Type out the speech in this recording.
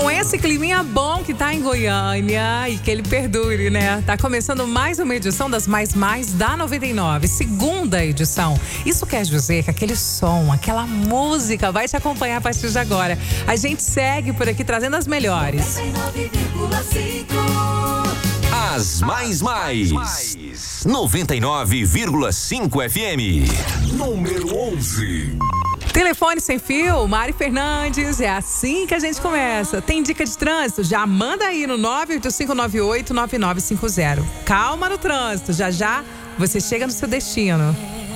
Com esse climinha bom que tá em Goiânia e que ele perdure, né? Tá começando mais uma edição das Mais da 99, segunda edição. Isso quer dizer que aquele som, aquela música vai te acompanhar a partir de agora. A gente segue por aqui trazendo as melhores. 99,5. As Mais. 99,5 FM. Número 11. Telefone sem fio, Mari Fernandes, é assim que a gente começa. Tem dica de trânsito? Já manda aí no 985989950. Calma no trânsito, já você chega no seu destino.